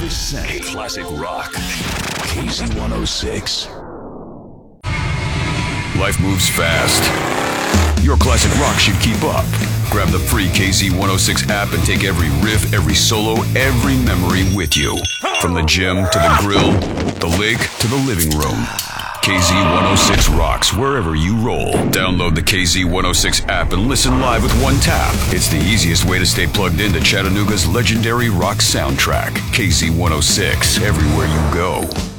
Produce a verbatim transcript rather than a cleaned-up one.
percent classic rock. K Z one oh six. Life moves fast. Your classic rock should keep up. Grab the free K Z one oh six app and take every riff, every solo, every memory with you. From the gym to the grill, the lake to the living room. K Z one oh six rocks wherever you roll. Download the K Z one oh six app and listen live with one tap. It's the easiest way to stay plugged into Chattanooga's legendary rock soundtrack. K Z one oh six, everywhere you go.